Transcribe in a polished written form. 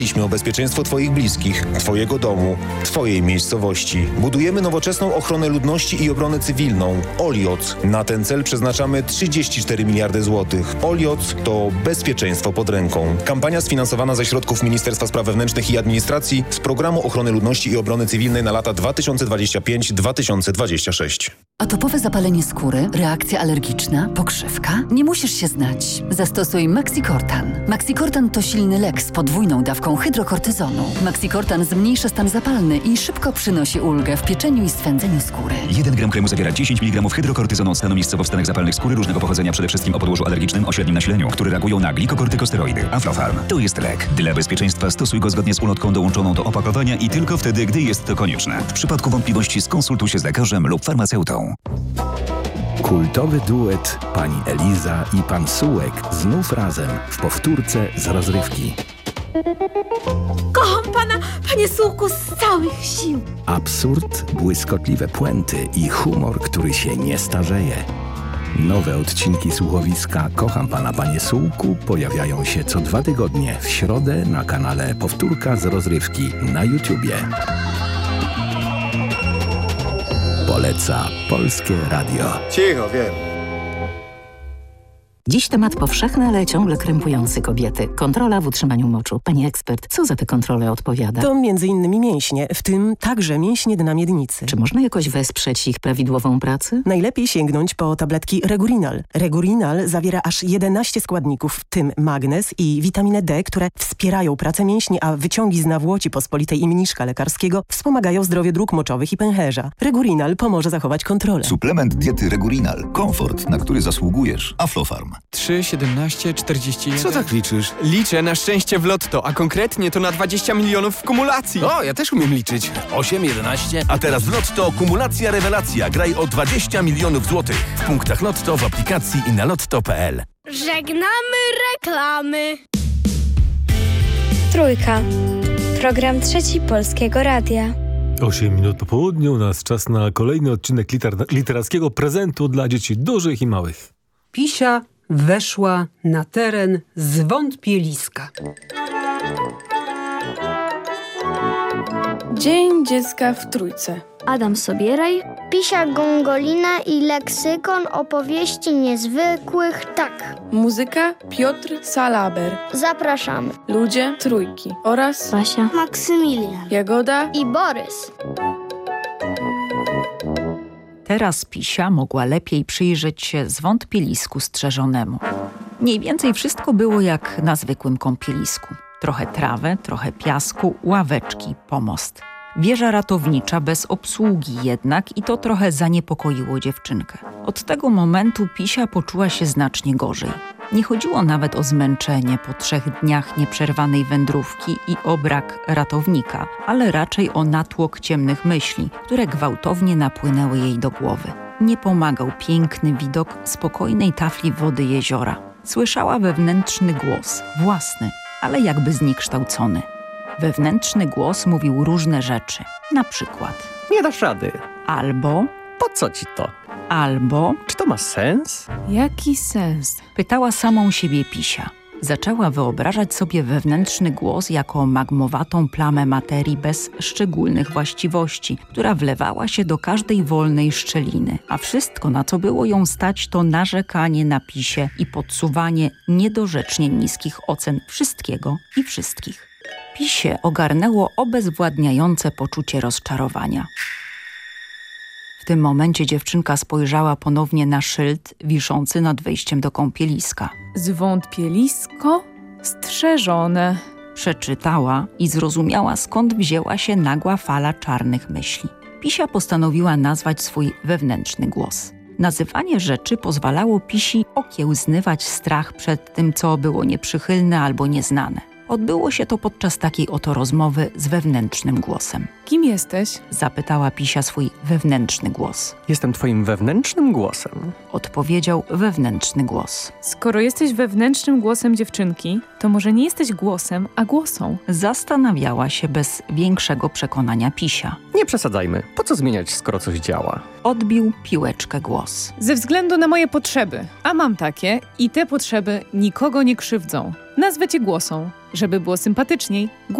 Zadbaliśmy o bezpieczeństwo Twoich bliskich, Twojego domu, Twojej miejscowości. Budujemy nowoczesną ochronę ludności i obronę cywilną. Olioc. Na ten cel przeznaczamy 34 miliardy złotych. Olioc to bezpieczeństwo pod ręką. Kampania sfinansowana ze środków Ministerstwa Spraw Wewnętrznych i Administracji z Programu Ochrony Ludności i Obrony Cywilnej na lata 2025-2026. Atopowe zapalenie skóry, reakcja alergiczna, pokrzywka? Nie musisz się znać. Zastosuj Maxicortan. Maxicortan to silny lek z podwójną dawką hydrokortyzonu. Maxicortan zmniejsza stan zapalny i szybko przynosi ulgę w pieczeniu i swędzeniu skóry. 1 gram kremu zawiera 10 mg hydrokortyzonu stanu miejscowo w stanach zapalnych skóry różnego pochodzenia, przede wszystkim o podłożu alergicznym o średnim nasileniu, które reagują na glikokortykosteroidy. Aflofarm to jest lek. Dla bezpieczeństwa stosuj go zgodnie z ulotką dołączoną do opakowania i tylko wtedy, gdy jest to konieczne. W przypadku wątpliwości skonsultuj się z lekarzem lub farmaceutą. Kultowy duet pani Eliza i pan Sułek znów razem w powtórce z rozrywki. Kocham pana, panie Sułku, z całych sił. Absurd, błyskotliwe puenty i humor, który się nie starzeje. Nowe odcinki słuchowiska Kocham pana, panie Sułku pojawiają się co 2 tygodnie w środę na kanale Powtórka z rozrywki na YouTubie. Poleca Polskie Radio. Cicho, wiem. Dziś temat powszechny, ale ciągle krępujący kobiety. Kontrola w utrzymaniu moczu. Pani ekspert, co za te kontrole odpowiada? To m.in. mięśnie, w tym także mięśnie dna miednicy. Czy można jakoś wesprzeć ich prawidłową pracę? Najlepiej sięgnąć po tabletki Regurinal. Regurinal zawiera aż 11 składników, w tym magnez i witaminę D, które wspierają pracę mięśni, a wyciągi z nawłoci pospolitej i mniszka lekarskiego wspomagają zdrowie dróg moczowych i pęcherza. Regurinal pomoże zachować kontrolę. Suplement diety Regurinal. Komfort, na który zasługujesz. Aflofarm. 3, 17, 41... Co tak liczysz? Liczę na szczęście w lotto, a konkretnie to na 20 milionów w kumulacji. O, ja też umiem liczyć. 8, 11... A teraz w Lotto kumulacja rewelacja. Graj o 20 milionów złotych. W punktach Lotto, w aplikacji i na lotto.pl. Żegnamy reklamy. Trójka. Program Trzeci Polskiego Radia. 8 minut po południu, nas czas na kolejny odcinek literackiego prezentu dla dzieci dużych i małych. Pisia weszła na teren zwątpieliska. Dzień dziecka w Trójce. Adam Sobieraj, Pisia Gongolina i leksykon opowieści niezwykłych, tak. Muzyka Piotr Salaber. Zapraszamy. Ludzie Trójki oraz Basia, Maksymilian, Jagoda i Borys. Teraz Pisia mogła lepiej przyjrzeć się zwątpielisku strzeżonemu. Mniej więcej wszystko było jak na zwykłym kąpielisku. Trochę trawy, trochę piasku, ławeczki, pomost. Wieża ratownicza bez obsługi jednak i to trochę zaniepokoiło dziewczynkę. Od tego momentu Pisia poczuła się znacznie gorzej. Nie chodziło nawet o zmęczenie po 3 dniach nieprzerwanej wędrówki i o brak ratownika, ale raczej o natłok ciemnych myśli, które gwałtownie napłynęły jej do głowy. Nie pomagał piękny widok spokojnej tafli wody jeziora. Słyszała wewnętrzny głos, własny, ale jakby zniekształcony. Wewnętrzny głos mówił różne rzeczy, na przykład: nie dasz rady. Albo: po co ci to? Albo: czy to ma sens? Jaki sens? Pytała samą siebie Pisia. Zaczęła wyobrażać sobie wewnętrzny głos jako magmowatą plamę materii bez szczególnych właściwości, która wlewała się do każdej wolnej szczeliny, a wszystko, na co było ją stać, to narzekanie na Pisię i podsuwanie niedorzecznie niskich ocen wszystkiego i wszystkich. Pisię ogarnęło obezwładniające poczucie rozczarowania. W tym momencie dziewczynka spojrzała ponownie na szyld wiszący nad wejściem do kąpieliska. Zwątpielisko strzeżone. Przeczytała i zrozumiała, skąd wzięła się nagła fala czarnych myśli. Pisia postanowiła nazwać swój wewnętrzny głos. Nazywanie rzeczy pozwalało Pisi okiełznywać strach przed tym, co było nieprzychylne albo nieznane. Odbyło się to podczas takiej oto rozmowy z wewnętrznym głosem. Kim jesteś? Zapytała Pisia swój wewnętrzny głos. Jestem twoim wewnętrznym głosem. Odpowiedział wewnętrzny głos. Skoro jesteś wewnętrznym głosem dziewczynki, to może nie jesteś głosem, a głosą. Zastanawiała się bez większego przekonania Pisia. Nie przesadzajmy. Po co zmieniać, skoro coś działa? Odbił piłeczkę głos. Ze względu na moje potrzeby, a mam takie i te potrzeby nikogo nie krzywdzą. Nazwę cię głosą. Żeby było sympatyczniej,